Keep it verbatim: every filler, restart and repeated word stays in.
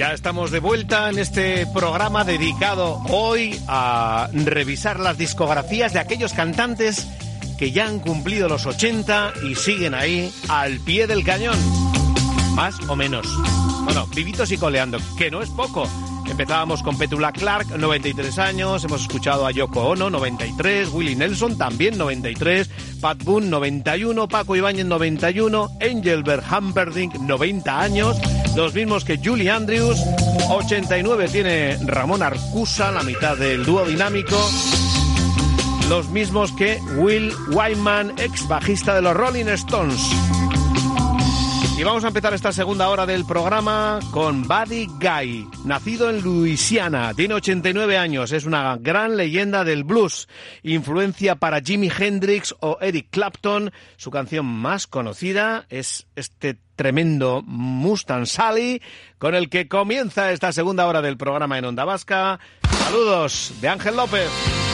Ya estamos de vuelta en este programa dedicado hoy a revisar las discografías de aquellos cantantes que ya han cumplido los ochenta y siguen ahí al pie del cañón. Más o menos. Bueno, vivitos y coleando, que no es poco. Empezábamos con Petula Clark, noventa y tres años, hemos escuchado a Yoko Ono, noventa y tres, Willie Nelson, también noventa y tres, Pat Boone, noventa y uno, Paco Ibáñez, noventa y uno, Engelbert Humperdinck, noventa años, los mismos que Julie Andrews, ochenta y nueve tiene Ramón Arcusa, la mitad del dúo dinámico, los mismos que Will Wyman, ex bajista de los Rolling Stones. Y vamos a empezar esta segunda hora del programa con Buddy Guy, nacido en Luisiana, tiene ochenta y nueve años, es una gran leyenda del blues, influencia para Jimi Hendrix o Eric Clapton. Su canción más conocida es este tremendo Mustang Sally, con el que comienza esta segunda hora del programa en Onda Vasca. Saludos de Ángel López.